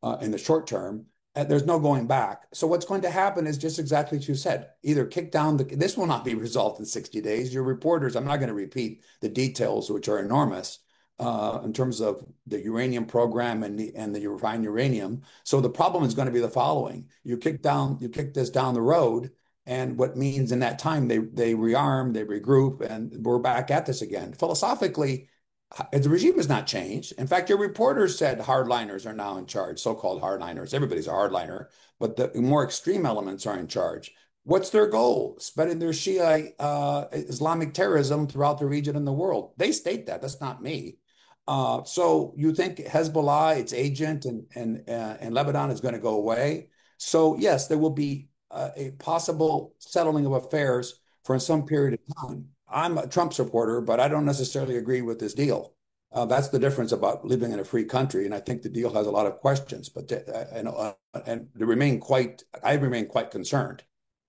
in the short term. And there's no going back. So what's going to happen is just exactly what you said. Either kick down this will not be resolved in 60 days. Your reporters, I'm not going to repeat the details, which are enormous in terms of the uranium program and the refined uranium. So the problem is going to be the following: you kick this down the road, and what means in that time they rearm, they regroup, and we're back at this again. Philosophically, the regime has not changed. In fact, your reporters said hardliners are now in charge, so-called hardliners. Everybody's a hardliner, but the more extreme elements are in charge. What's their goal? Spreading their Shia Islamic terrorism throughout the region and the world. They state that. That's not me. So you think Hezbollah, its agent, and Lebanon is going to go away? So yes, there will be a possible settling of affairs for some period of time. I'm a Trump supporter, but I don't necessarily agree with this deal. That's the difference about living in a free country, and I think the deal has a lot of questions. But and I remain quite concerned.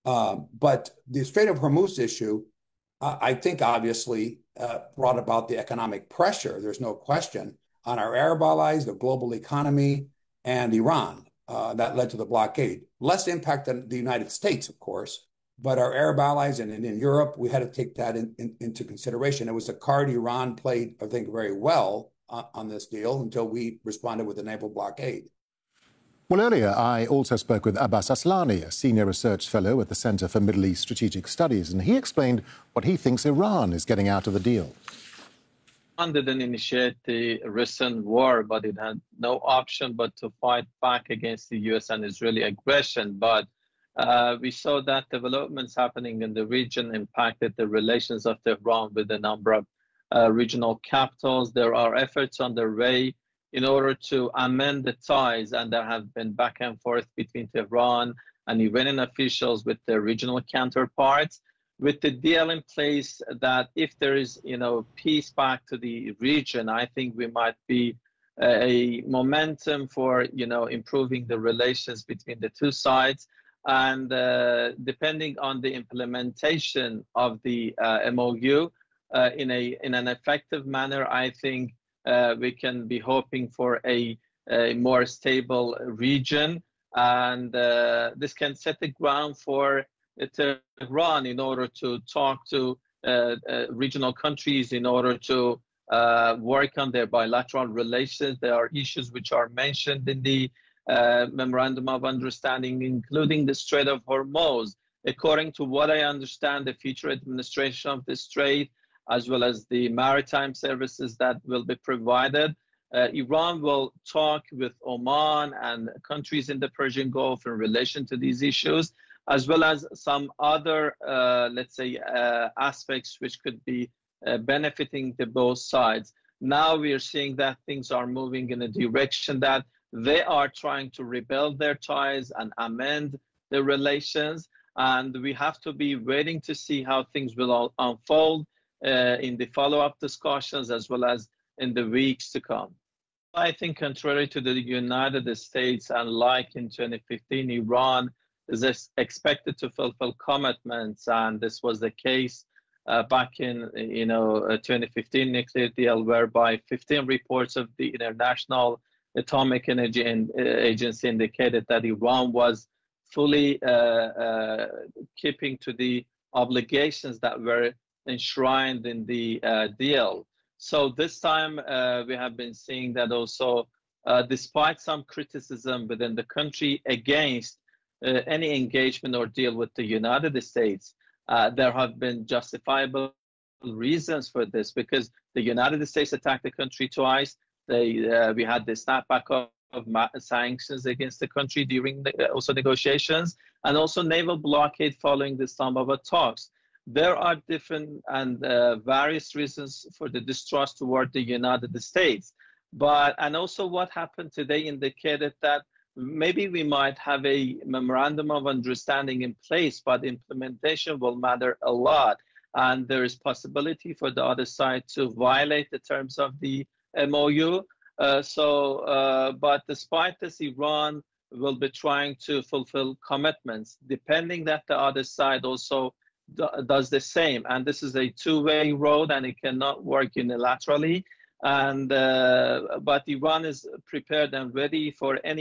But the Strait of Hormuz issue, I think, obviously brought about the economic pressure. There's no question on our Arab allies, the global economy, and Iran. That led to the blockade. Less impact than the United States, of course, but our Arab allies and in Europe, we had to take that into consideration. It was a card Iran played, I think, very well on this deal until we responded with a naval blockade. Well, earlier, I also spoke with Abbas Aslani, a senior research fellow at the Center for Middle East Strategic Studies, and he explained what he thinks Iran is getting out of the deal. Iran didn't initiate the recent war, but it had no option but to fight back against the U.S. and Israeli aggression. But we saw that developments happening in the region impacted the relations of Tehran with a number of regional capitals. There are efforts underway in order to amend the ties, and there have been back and forth between Tehran and Iranian officials with their regional counterparts, with the deal in place that if there is, peace back to the region, I think we might be a momentum for, improving the relations between the two sides. And depending on the implementation of the MOU in an effective manner, I think we can be hoping for a more stable region, and this can set the ground for Tehran in order to talk to regional countries in order to work on their bilateral relations. There are issues which are mentioned in the Memorandum of Understanding, including the Strait of Hormuz. According to what I understand, the future administration of the Strait, as well as the maritime services that will be provided, Iran will talk with Oman and countries in the Persian Gulf in relation to these issues, as well as some other, aspects which could be benefiting the both sides. Now we are seeing that things are moving in a direction that they are trying to rebuild their ties and amend the relations, and we have to be waiting to see how things will unfold in the follow-up discussions as well as in the weeks to come. I think contrary to the United States, and like in 2015, Iran is expected to fulfill commitments, and this was the case back in 2015 nuclear deal, whereby 15 reports of the International Atomic Energy Agency indicated that Iran was fully keeping to the obligations that were enshrined in the deal. So this time we have been seeing that also, despite some criticism within the country against any engagement or deal with the United States, there have been justifiable reasons for this, because the United States attacked the country twice. We had the snapback of sanctions against the country during also negotiations, and also naval blockade following the Islamabad talks. There are different and various reasons for the distrust toward the United States. And also what happened today indicated that maybe we might have a memorandum of understanding in place, but implementation will matter a lot. And there is possibility for the other side to violate the terms of the MOU. But despite this, Iran will be trying to fulfill commitments, depending that the other side also does the same. And this is a two-way road, and it cannot work unilaterally. But Iran is prepared and ready for any